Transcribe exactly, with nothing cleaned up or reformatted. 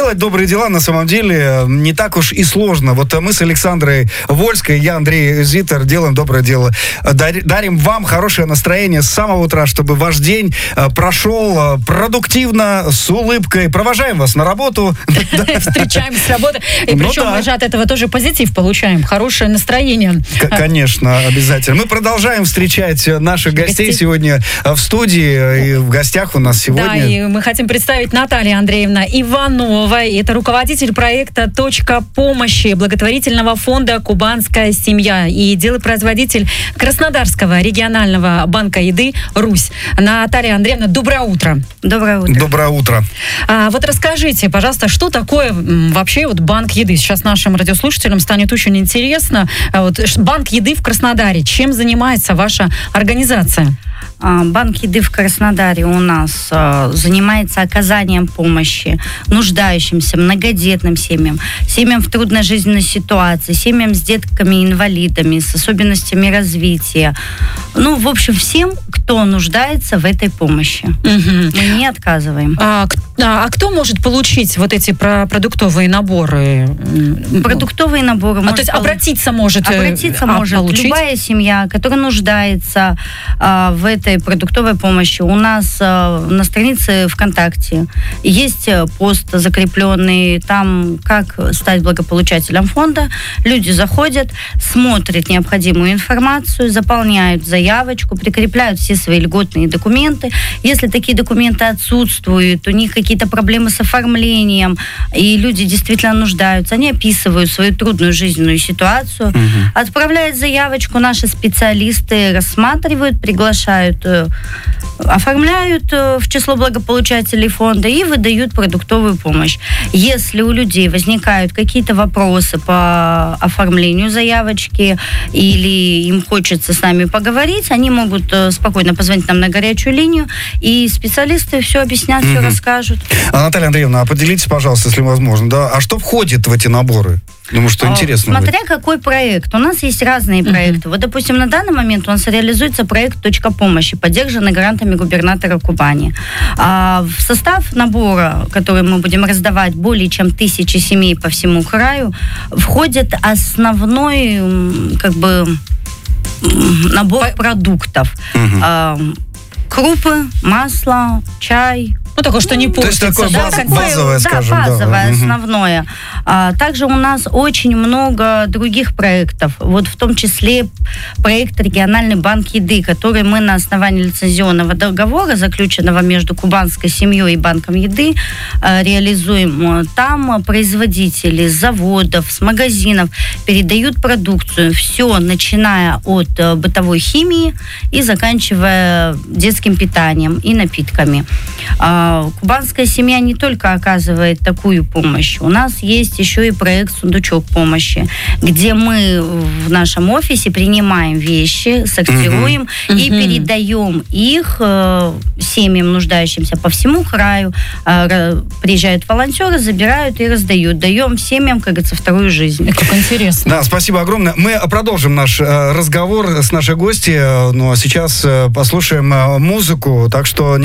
делать добрые дела на самом деле не так уж и сложно. Вот мы с Александрой Вольской, я Андрей Зитер, делаем доброе дело. Дарим вам хорошее настроение с самого утра, чтобы ваш день прошел продуктивно, с улыбкой. Провожаем вас на работу. Встречаем с работы. И причем мы же от этого тоже позитив получаем. Хорошее настроение. Конечно, обязательно. Мы продолжаем встречать наших гостей сегодня в студии. И в гостях у нас сегодня... Да, и мы хотим представить Наталья Андреевна Иванова. Это руководитель проекта «Точка помощи» благотворительного фонда «Кубанская семья» и делопроизводитель Краснодарского регионального банка еды «Русь». Наталья Андреевна, доброе утро. Доброе утро. Доброе утро. А, вот расскажите, пожалуйста, что такое вообще вот банк еды? Сейчас нашим радиослушателям станет очень интересно. Вот, банк еды в Краснодаре. Чем занимается ваша организация? Банк еды в Краснодаре у нас э, занимается оказанием помощи нуждающимся, многодетным семьям, семьям в трудной жизненной ситуации, семьям с детками-инвалидами, с особенностями развития. Ну, в общем, всем, кто нуждается в этой помощи. Угу. Мы не отказываем. А, а кто может получить вот эти продуктовые наборы? Продуктовые наборы. А, то есть обратиться может? Обратиться а, может получить? Любая семья, которая нуждается а, в этой продуктовой помощи. У нас э, на странице ВКонтакте есть пост закрепленный, там как стать благополучателем фонда. Люди заходят, смотрят необходимую информацию, заполняют заявочку, прикрепляют все свои льготные документы. Если такие документы отсутствуют, у них какие-то проблемы с оформлением, и люди действительно нуждаются, они описывают свою трудную жизненную ситуацию, угу. отправляют заявочку, наши специалисты рассматривают, приглашают, оформляют в число благополучателей фонда и выдают продуктовую помощь. Если у людей возникают какие-то вопросы по оформлению заявочки или им хочется с нами поговорить, они могут спокойно позвонить нам на горячую линию, и специалисты все объяснят, mm-hmm. все расскажут. А, Наталья Андреевна, а поделитесь, пожалуйста, если возможно, да, а что входит в эти наборы? Думаю, что интересно. Смотря будет. какой проект. У нас есть разные uh-huh. проекты. Вот, допустим, на данный момент у нас реализуется проект «Точка помощи», поддержанный грантами губернатора Кубани. А в состав набора, который мы будем раздавать более чем тысячи семей по всему краю, входит основной, как бы, набор по... продуктов. Uh-huh. А, крупы, масло, чай. Ну, такое, что не портится. То есть такое да, баз, базовое, да, скажем. базовое, да. основное. А, также у нас очень много других проектов. Вот в том числе проект «Региональный банк еды», который мы на основании лицензионного договора, заключенного между Кубанской семьей и банком еды, а, реализуем. Там производители с заводов, с магазинов передают продукцию. Все, начиная от а, бытовой химии и заканчивая детским питанием и напитками. А, Кубанская семья не только оказывает такую помощь. У нас есть еще и проект «Сундучок помощи», где мы в нашем офисе принимаем вещи, сортируем uh-huh. и uh-huh. передаем их э, семьям, нуждающимся по всему краю. Э, приезжают волонтеры, забирают и раздают. Даем семьям, как говорится, вторую жизнь. Это как интересно. Да, спасибо огромное. Мы продолжим наш э, разговор с нашей гостьей, но сейчас э, послушаем э, музыку, так что не